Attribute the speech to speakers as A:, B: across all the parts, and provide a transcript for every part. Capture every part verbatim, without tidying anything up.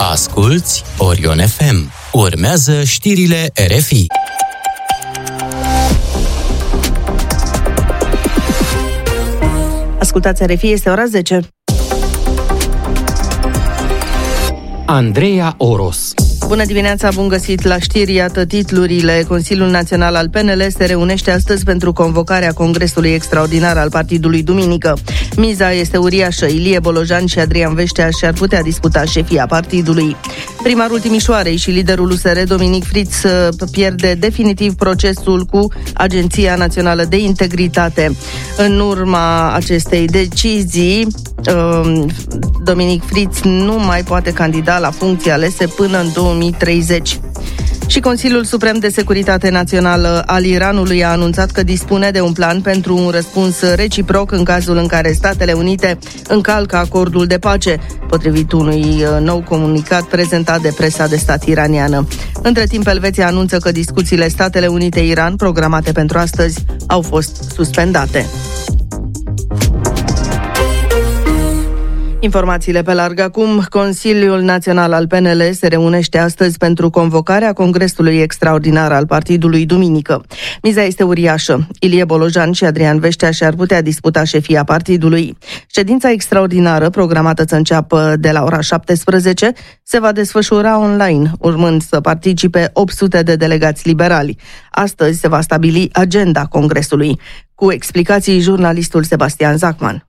A: Asculți Orion F M. Urmează știrile R F I.
B: Ascultați R F I, este ora zece.
A: Andreea Oros.
B: Bună dimineața, bun găsit la știri, iată titlurile. Consiliul Național al P N L se reunește astăzi pentru convocarea Congresului Extraordinar al partidului duminică. Miza este uriașă, Ilie Bolojan și Adrian Veștea și-ar putea disputa șefia partidului. Primarul Timișoarei și liderul U S R, Dominic Fritz, pierde definitiv procesul cu Agenția Națională de Integritate. În urma acestei decizii, Dominic Fritz nu mai poate candida la funcții alese până în două mii treizeci. Și Consiliul Suprem de Securitate Națională al Iranului a anunțat că dispune de un plan pentru un răspuns reciproc în cazul în care Statele Unite încalcă acordul de pace, potrivit unui nou comunicat prezentat de presa de stat iraniană. Între timp, Elveția anunță că discuțiile Statele Unite-Iran, programate pentru astăzi, au fost suspendate. Informațiile pe larg acum. Consiliul Național al P N L se reunește astăzi pentru convocarea Congresului Extraordinar al partidului duminică. Miza este uriașă. Ilie Bolojan și Adrian Veștea și-ar putea disputa șefia partidului. Ședința extraordinară, programată să înceapă de la ora șaptesprezece, se va desfășura online, urmând să participe opt sute de delegați liberali. Astăzi se va stabili agenda Congresului. Cu explicații, jurnalistul Sebastian Zachman.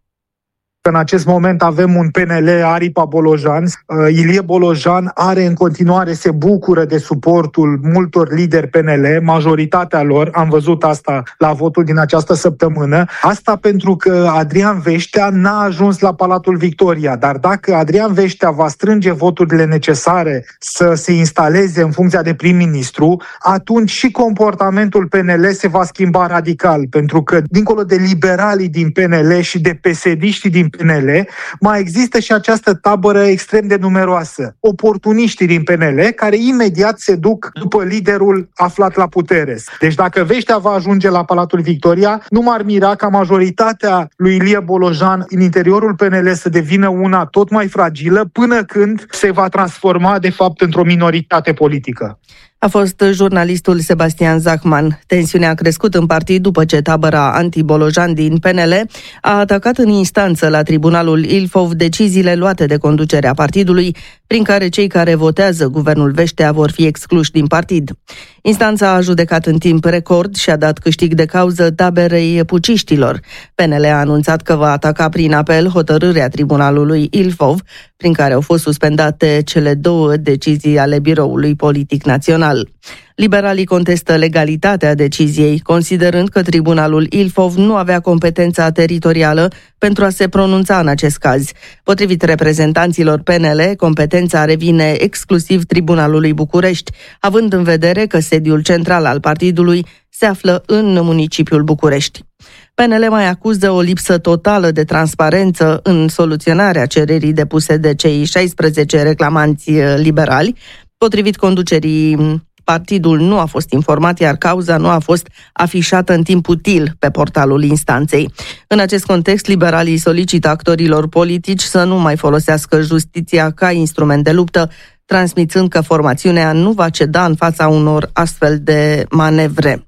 C: În acest moment avem un P N L aripa Bolojan. Ilie Bolojan are în continuare, se bucură de suportul multor lideri P N L, majoritatea lor, am văzut asta la votul din această săptămână. Asta pentru că Adrian Veștea n-a ajuns la Palatul Victoria, dar dacă Adrian Veștea va strânge voturile necesare să se instaleze în funcția de prim-ministru, atunci și comportamentul P N L se va schimba radical, pentru că dincolo de liberalii din P N L și de P S D-știi din P N L, mai există și această tabără extrem de numeroasă, oportuniștii din P N L, care imediat se duc după liderul aflat la putere. Deci dacă Veștea va ajunge la Palatul Victoria, nu m-ar mira ca majoritatea lui Ilie Bolojan în interiorul P N L să devină una tot mai fragilă, până când se va transforma de fapt într-o minoritate politică.
B: A fost jurnalistul Sebastian Zachman. Tensiunea a crescut în partid după ce tabăra anti-Bolojan din P N L a atacat în instanță la tribunalul Ilfov deciziile luate de conducerea partidului, prin care cei care votează guvernul Veștea vor fi excluși din partid. Instanța a judecat în timp record și a dat câștig de cauză taberei puciștilor. P N L a anunțat că va ataca prin apel hotărârea tribunalului Ilfov, prin care au fost suspendate cele două decizii ale Biroului Politic Național. Liberalii contestă legalitatea deciziei, considerând că tribunalul Ilfov nu avea competența teritorială pentru a se pronunța în acest caz. Potrivit reprezentanților P N L, competența revine exclusiv Tribunalului București, având în vedere că sediul central al partidului se află în municipiul București. P N L mai acuză o lipsă totală de transparență în soluționarea cererii depuse de cei șaisprezece reclamanți liberali. Potrivit conducerii, partidul nu a fost informat, iar cauza nu a fost afișată în timp util pe portalul instanței. În acest context, liberalii solicită actorilor politici să nu mai folosească justiția ca instrument de luptă, transmițând că formațiunea nu va ceda în fața unor astfel de manevre.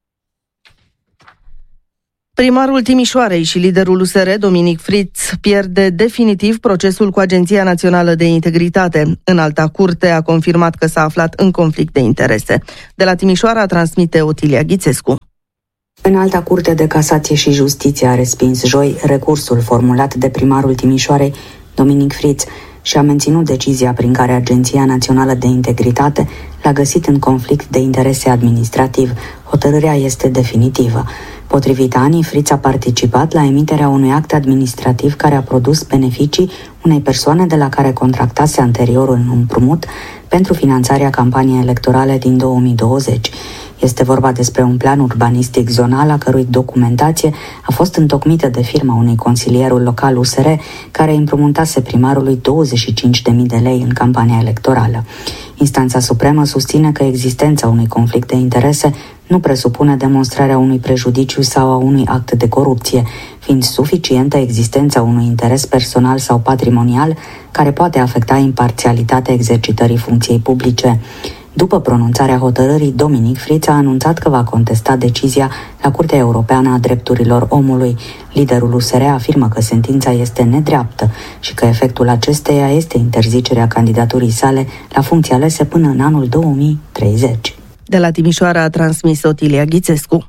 B: Primarul Timișoarei și liderul U S R, Dominic Fritz, pierde definitiv procesul cu Agenția Națională de Integritate. Înalta Curte a confirmat că s-a aflat în conflict de interese. De la Timișoara transmite Otilia Ghițescu.
D: Înalta Curte de Casație și Justiție a respins joi recursul formulat de primarul Timișoarei, Dominic Fritz, și a menținut decizia prin care Agenția Națională de Integritate l-a găsit în conflict de interese administrativ. Hotărârea este definitivă. Potrivit A N I, Fritz a participat la emiterea unui act administrativ care a produs beneficii unei persoane de la care contractase anterior un împrumut pentru finanțarea campaniei electorale din două mii douăzeci. Este vorba despre un plan urbanistic zonal a cărui documentație a fost întocmită de firma unui consilierul local U S R care împrumutase primarului douăzeci și cinci de mii de lei în campania electorală. Instanța Supremă susține că existența unui conflict de interese nu presupune demonstrarea unui prejudiciu sau a unui act de corupție, fiind suficientă existența unui interes personal sau patrimonial care poate afecta imparțialitatea exercitării funcției publice. După pronunțarea hotărârii, Dominic Fritz a anunțat că va contesta decizia la Curtea Europeană a Drepturilor Omului. Liderul U S R afirmă că sentința este nedreaptă și că efectul acesteia este interzicerea candidaturii sale la funcții alese până în anul două mii treizeci.
B: De la Timișoara a transmis Otilia Ghițescu.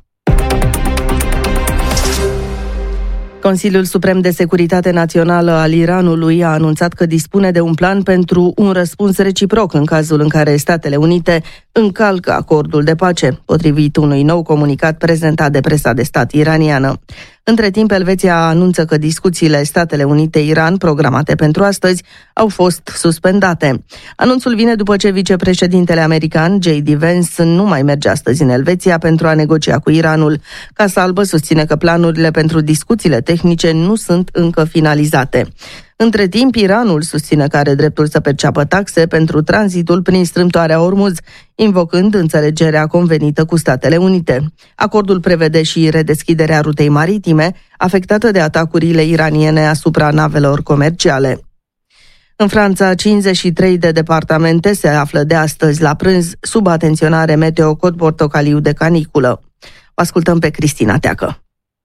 B: Consiliul Suprem de Securitate Națională al Iranului a anunțat că dispune de un plan pentru un răspuns reciproc în cazul în care Statele Unite încalcă acordul de pace, potrivit unui nou comunicat prezentat de presa de stat iraniană. Între timp, Elveția anunță că discuțiile Statele Unite-Iran, programate pentru astăzi, au fost suspendate. Anunțul vine după ce vicepreședintele american, J D Vance, nu mai merge astăzi în Elveția pentru a negocia cu Iranul. Casa Albă susține că planurile pentru discuțiile tehnice nu sunt încă finalizate. Între timp, Iranul susține că are dreptul să perceapă taxe pentru tranzitul prin strâmtoarea Ormuz, invocând înțelegerea convenită cu Statele Unite. Acordul prevede și redeschiderea rutei maritime, afectată de atacurile iraniene asupra navelor comerciale. În Franța, cincizeci și trei de departamente se află de astăzi la prânz sub atenționare meteo cod portocaliu de caniculă. O ascultăm pe Cristina Teacă.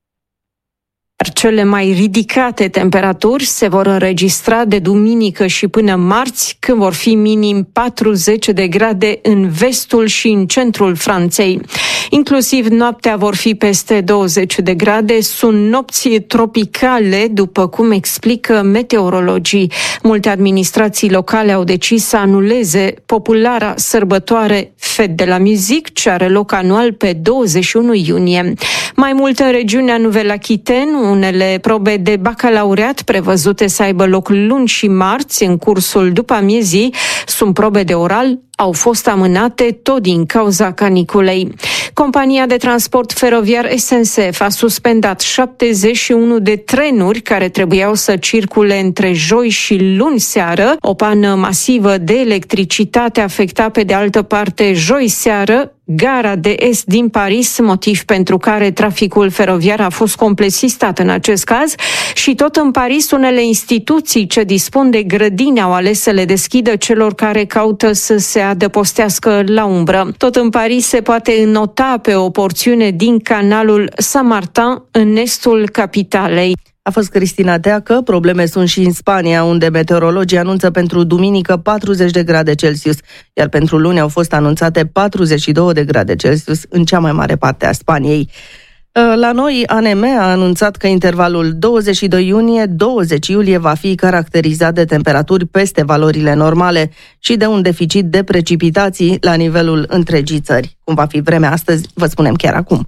E: Cele mai ridicate temperaturi se vor înregistra de duminică și până marți, când vor fi minim patruzeci de grade în vestul și în centrul Franței. Inclusiv noaptea vor fi peste douăzeci de grade, sunt nopți tropicale, după cum explică meteorologii. Multe administrații locale au decis să anuleze populara sărbătoare Fête de la Musique, ce are loc anual pe douăzeci și unu iunie. Mai mult în regiunea Nouvelle-Aquitaine, unele probe de bacalaureat prevăzute să aibă loc luni și marți în cursul după amiezii sunt probe de oral, au fost amânate tot din cauza caniculei. Compania de transport feroviar S N C F a suspendat șaptezeci și unu de trenuri care trebuiau să circule între joi și luni seară. O pană masivă de electricitate afecta pe de altă parte joi seară gara de est din Paris, motiv pentru care traficul feroviar a fost complet sistat în acest caz. Și tot în Paris, unele instituții ce dispun de grădini au ales să le deschidă celor care caută să se adăpostească la umbră. Tot în Paris se poate înnota pe o porțiune din canalul Saint-Martin în estul capitalei.
B: A fost Cristina Teacă. Probleme sunt și în Spania, unde meteorologii anunță pentru duminică patruzeci de grade Celsius, iar pentru luni au fost anunțate patruzeci și două de grade Celsius în cea mai mare parte a Spaniei. La noi, A N M a anunțat că intervalul douăzeci și doi iunie - douăzeci iulie va fi caracterizat de temperaturi peste valorile normale și de un deficit de precipitații la nivelul întregii țări. Cum va fi vremea astăzi, vă spunem chiar acum.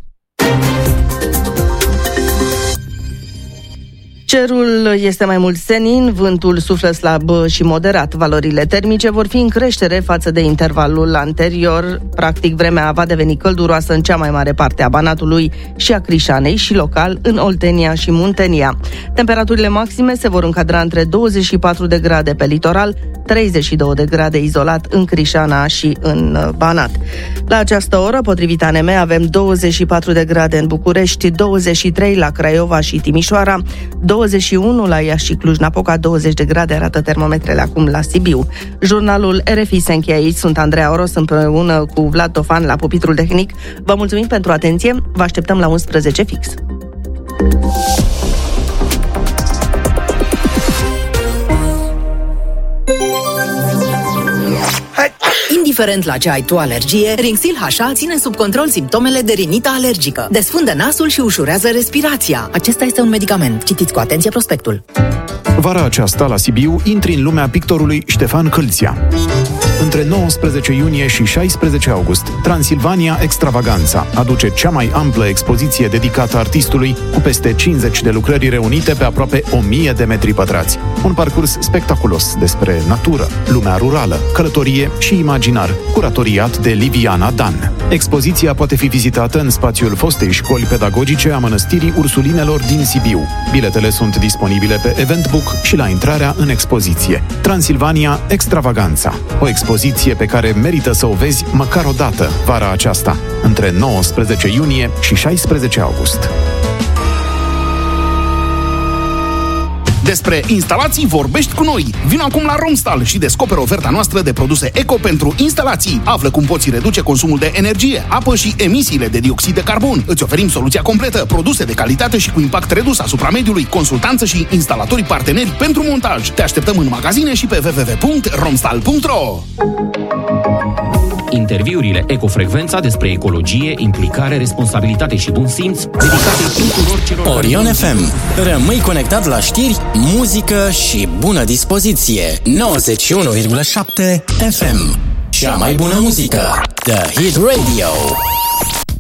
B: Cerul este mai mult senin, vântul suflă slab și moderat. Valorile termice vor fi în creștere față de intervalul anterior. Practic, vremea va deveni călduroasă în cea mai mare parte a Banatului și a Crișanei și local în Oltenia și Muntenia. Temperaturile maxime se vor încadra între douăzeci și patru de grade pe litoral, treizeci și două de grade izolat în Crișana și în Banat. La această oră, potrivit A N M, avem douăzeci și patru de grade în București, douăzeci și trei la Craiova și Timișoara, douăzeci și unu la Iași și Cluj-Napoca, douăzeci de grade arată termometrele acum la Sibiu. Jurnalul R F I se încheie aici. Sunt Andreea Oros împreună cu Vlad Tofan la pupitrul tehnic. Vă mulțumim pentru atenție. Vă așteptăm la unsprezece fix.
F: Indiferent la ce ai tu alergie, Rinxil H A ține sub control simptomele de rinită alergică. Desfundă nasul și ușurează respirația. Acesta este un medicament. Citiți cu atenție prospectul.
G: Vara aceasta la Sibiu intri în lumea pictorului Ștefan Câlția. Între nouăsprezece iunie și șaisprezece august, Transilvania Extravaganza aduce cea mai amplă expoziție dedicată artistului, cu peste cincizeci de lucrări reunite pe aproape o mie de metri pătrați. Un parcurs spectaculos despre natură, lumea rurală, călătorie și imaginar, curatoriat de Liviana Dan. Expoziția poate fi vizitată în spațiul fostei școli pedagogice a Mănăstirii Ursulinelor din Sibiu. Biletele sunt disponibile pe Eventbook și la intrarea în expoziție. Transilvania Extravaganza, o expoziție pe care merită să o vezi măcar o dată vara aceasta, între nouăsprezece iunie și șaisprezece august.
H: Despre instalații vorbești cu noi. Vino acum la Romstal și descoperă oferta noastră de produse eco pentru instalații. Află cum poți reduce consumul de energie, apă și emisiile de dioxid de carbon. Îți oferim soluția completă, produse de calitate și cu impact redus asupra mediului, consultanță și instalatori parteneri pentru montaj. Te așteptăm în magazine și pe w w w punct romstal punct r o.
A: Interviurile Ecofrecvența despre ecologie, implicare, responsabilitate și bun simț, dedicate tuturor celor... Orion F M. Rămâi conectat la știri, muzică și bună dispoziție. nouăzeci și unu virgulă șapte F M. Cea mai bună muzică. The Hit Radio.